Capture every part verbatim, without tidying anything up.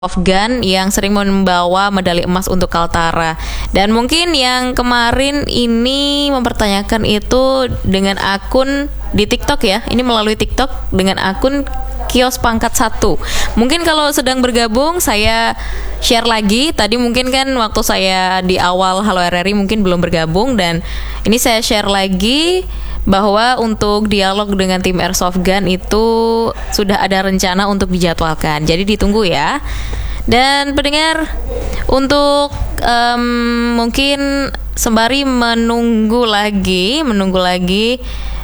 Afgan yang sering membawa medali emas untuk Kaltara. Dan mungkin yang kemarin ini mempertanyakan itu dengan akun di TikTok ya. Ini melalui TikTok dengan akun Kios Pangkat satu. Mungkin kalau sedang bergabung saya share lagi. Tadi mungkin kan waktu saya di awal Halo R R I mungkin belum bergabung, dan ini saya share lagi bahwa untuk dialog dengan tim Airsoft Gun itu sudah ada rencana untuk dijadwalkan. Jadi ditunggu ya. Dan pendengar, untuk um, mungkin sembari menunggu lagi, menunggu lagi.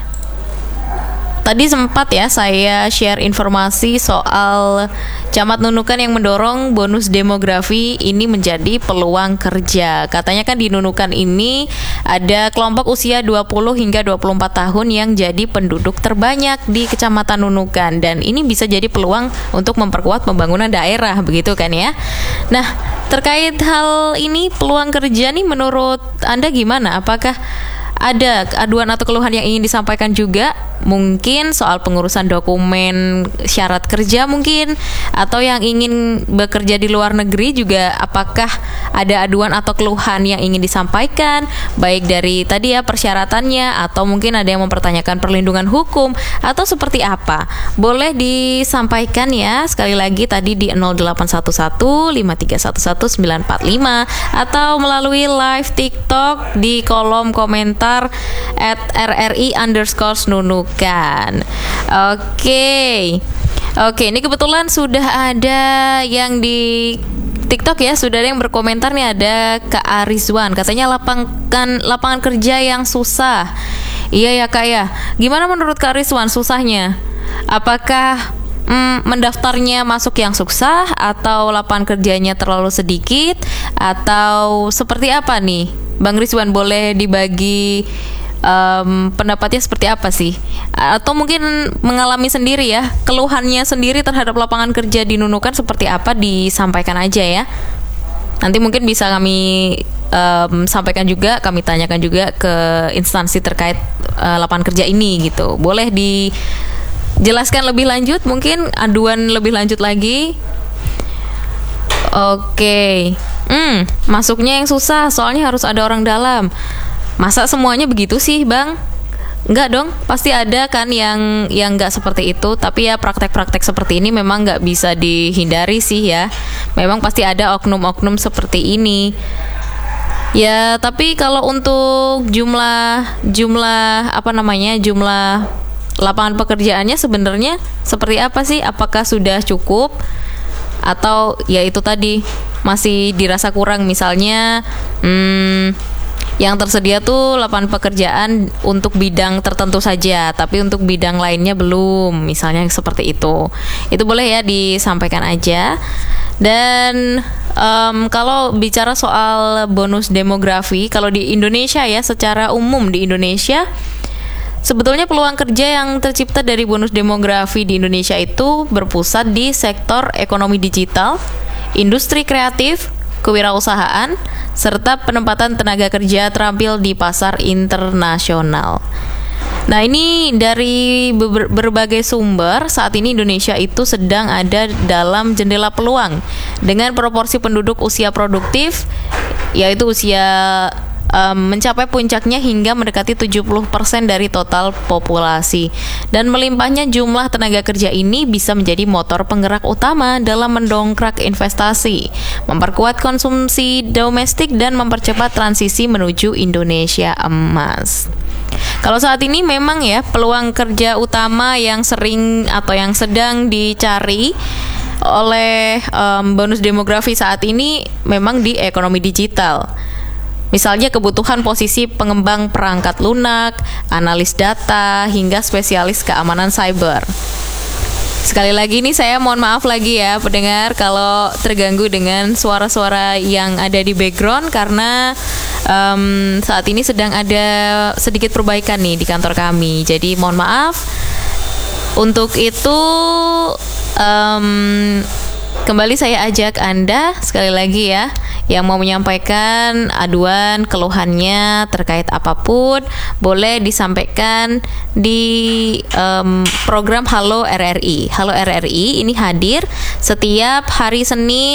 Tadi sempat ya saya share informasi soal Camat Nunukan yang mendorong bonus demografi ini menjadi peluang kerja. Katanya kan di Nunukan ini ada kelompok usia dua puluh hingga dua puluh empat tahun yang jadi penduduk terbanyak di Kecamatan Nunukan, dan ini bisa jadi peluang untuk memperkuat pembangunan daerah, begitu kan ya. Nah, terkait hal ini peluang kerja nih menurut Anda gimana? Apakah ada aduan atau keluhan yang ingin disampaikan juga? Mungkin soal pengurusan dokumen syarat kerja mungkin, atau yang ingin bekerja di luar negeri juga, apakah ada aduan atau keluhan yang ingin disampaikan, baik dari tadi ya persyaratannya, atau mungkin ada yang mempertanyakan perlindungan hukum atau seperti apa? Boleh disampaikan ya, sekali lagi tadi di nol delapan satu satu lima tiga satu satu sembilan empat lima atau melalui live TikTok di kolom komentar at rri underscore nunukan. Oke, oke. Ini kebetulan sudah ada yang di TikTok ya, sudah ada yang berkomentar nih. Ada Kak Arizwan, katanya lapangan lapangan kerja yang susah. Iya ya Kak ya. Gimana menurut Kak Arizwan susahnya? Apakah Hmm, mendaftarnya masuk yang susah, atau lapangan kerjanya terlalu sedikit, atau seperti apa nih? Bang Rizwan, boleh dibagi um, pendapatnya seperti apa sih? Atau mungkin mengalami sendiri ya, keluhannya sendiri terhadap lapangan kerja di Nunukan seperti apa, disampaikan aja ya. Nanti mungkin bisa kami um, sampaikan juga, kami tanyakan juga ke instansi terkait uh, lapangan kerja ini gitu. Boleh di jelaskan lebih lanjut, mungkin aduan lebih lanjut lagi. Oke, hmm, masuknya yang susah, soalnya harus ada orang dalam. Masa semuanya begitu sih, Bang? Enggak dong, pasti ada kan yang yang nggak seperti itu. Tapi ya praktek-praktek seperti ini memang nggak bisa dihindari sih ya. Memang pasti ada oknum-oknum seperti ini. Ya, tapi kalau untuk jumlah jumlah apa namanya jumlah lapangan pekerjaannya sebenarnya seperti apa sih? Apakah sudah cukup, atau ya itu tadi masih dirasa kurang? Misalnya hmm, yang tersedia tuh lapangan pekerjaan untuk bidang tertentu saja, tapi untuk bidang lainnya belum, misalnya seperti itu. Itu boleh ya disampaikan aja. Dan um, kalau bicara soal bonus demografi, kalau di Indonesia ya, secara umum di Indonesia, sebetulnya peluang kerja yang tercipta dari bonus demografi di Indonesia itu berpusat di sektor ekonomi digital, industri kreatif, kewirausahaan, serta penempatan tenaga kerja terampil di pasar internasional. Nah, ini dari ber- berbagai sumber, saat ini Indonesia itu sedang ada dalam jendela peluang dengan proporsi penduduk usia produktif, yaitu usia Um, mencapai puncaknya hingga mendekati tujuh puluh persen dari total populasi. Dan melimpahnya jumlah tenaga kerja ini bisa menjadi motor penggerak utama dalam mendongkrak investasi, memperkuat konsumsi domestik, dan mempercepat transisi menuju Indonesia emas. Kalau saat ini memang ya peluang kerja utama yang sering atau yang sedang dicari oleh um, bonus demografi saat ini memang di ekonomi digital. Misalnya kebutuhan posisi pengembang perangkat lunak, analis data, hingga spesialis keamanan cyber. Sekali lagi nih saya mohon maaf lagi ya pendengar kalau terganggu dengan suara-suara yang ada di background, karena um, saat ini sedang ada sedikit perbaikan nih di kantor kami. Jadi mohon maaf. Untuk itu um, kembali saya ajak Anda sekali lagi ya, Yang mau menyampaikan aduan keluhannya terkait apapun boleh disampaikan di um, program Halo R R I. Halo R R I ini hadir setiap hari Senin